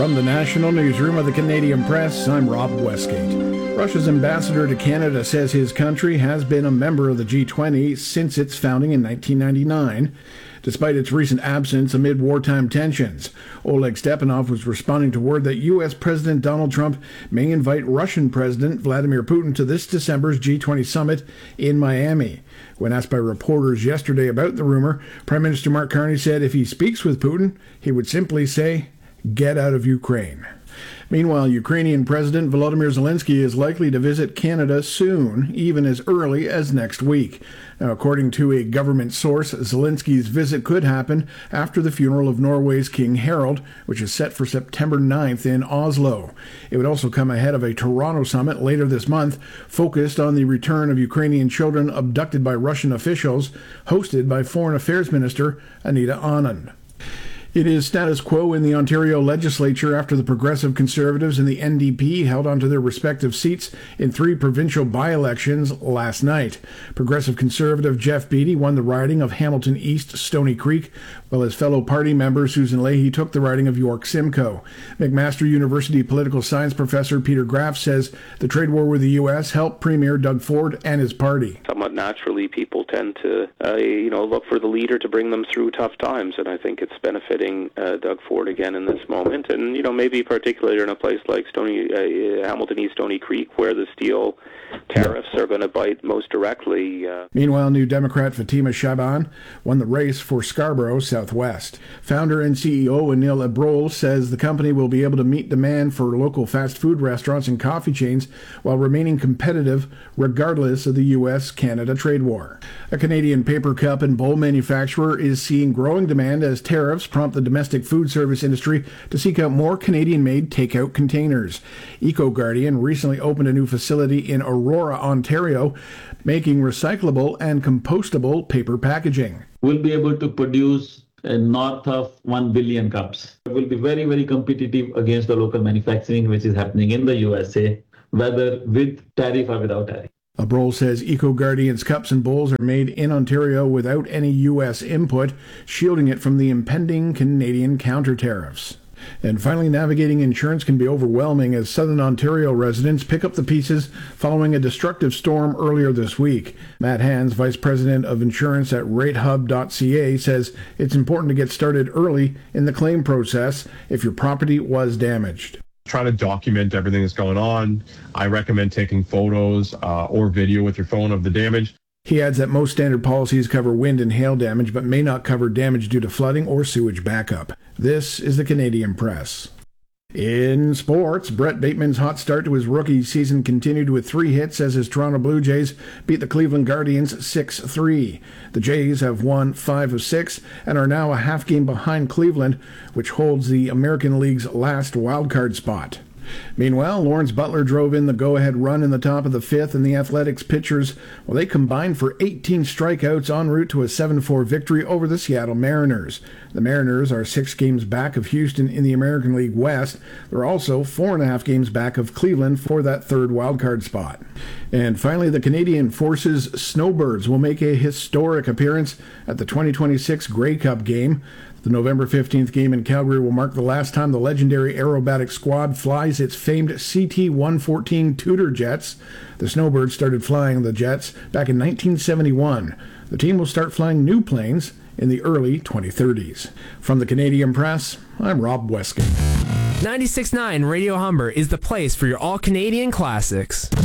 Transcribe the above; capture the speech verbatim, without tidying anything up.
From the National Newsroom of the Canadian Press, I'm Rob Westgate. Russia's ambassador to Canada says his country has been a member of the G twenty since its founding in nineteen ninety-nine, despite its recent absence amid wartime tensions. Oleg Stepanov was responding to word that U S President Donald Trump may invite Russian President Vladimir Putin to this December's G twenty summit in Miami. When asked by reporters yesterday about the rumor, Prime Minister Mark Carney said if he speaks with Putin, he would simply say, "Get out of Ukraine." Meanwhile, Ukrainian President Volodymyr Zelensky is likely to visit Canada soon, even as early as next week. Now, according to a government source, Zelensky's visit could happen after the funeral of Norway's King Harald, which is set for September ninth in Oslo. It would also come ahead of a Toronto summit later this month, focused on the return of Ukrainian children abducted by Russian officials, hosted by Foreign Affairs Minister Anita Anand. It is status quo in the Ontario legislature after the Progressive Conservatives and the N D P held onto their respective seats in three provincial by-elections last night. Progressive Conservative Jeff Beattie won the riding of Hamilton East Stony Creek, while his fellow party member Susan Leahy took the riding of York Simcoe. McMaster University political science professor Peter Graff says the trade war with the U S helped Premier Doug Ford and his party. Somewhat naturally, people tend to, uh, you know, look for the leader to bring them through tough times, and I think it's benefiting Uh, Doug Ford again in this moment, and you know maybe particularly in a place like Stony uh, Hamilton East Stony Creek, where the steel tariffs are going to bite most directly. Uh. Meanwhile, New Democrat Fatima Shaban won the race for Scarborough Southwest. Founder and C E O Anil Abrol says the company will be able to meet demand for local fast food restaurants and coffee chains while remaining competitive regardless of the U S Canada trade war. A Canadian paper cup and bowl manufacturer is seeing growing demand as tariffs prompt the domestic food service industry to seek out more Canadian-made takeout containers. EcoGuardian recently opened a new facility in Aurora, Ontario, making recyclable and compostable paper packaging. We'll be able to produce uh, north of one billion cups. It will be very, very competitive against the local manufacturing which is happening in the U S A, whether with tariff or without tariff. Abrol says EcoGuardian's cups and bowls are made in Ontario without any U S input, shielding it from the impending Canadian counter tariffs. And finally, navigating insurance can be overwhelming as Southern Ontario residents pick up the pieces following a destructive storm earlier this week. Matt Hans, Vice President of Insurance at rate hub dot c a, says it's important to get started early in the claim process if your property was damaged. Try to document everything that's going on. I recommend taking photos uh, or video with your phone of the damage. He adds that most standard policies cover wind and hail damage, but may not cover damage due to flooding or sewage backup. This is the Canadian Press. In sports, Brett Bateman's hot start to his rookie season continued with three hits as his Toronto Blue Jays beat the Cleveland Guardians six three. The Jays have won five of six and are now a half game behind Cleveland, which holds the American League's last wildcard spot. Meanwhile, Lawrence Butler drove in the go-ahead run in the top of the fifth, and the Athletics pitchers, well, they combined for eighteen strikeouts en route to a seven four victory over the Seattle Mariners. The Mariners are six games back of Houston in the American League West. They're also four and a half games back of Cleveland for that third wildcard spot. And finally, the Canadian Forces Snowbirds will make a historic appearance at the twenty twenty-six Grey Cup game. The November fifteenth game in Calgary will mark the last time the legendary aerobatic squad flies its famed C T one fourteen Tudor jets. The Snowbirds started flying the jets back in nineteen seventy-one. The team will start flying new planes in the early twenty thirties. From the Canadian Press, I'm Rob Westgate. ninety-six point nine Radio Humber is the place for your all-Canadian classics.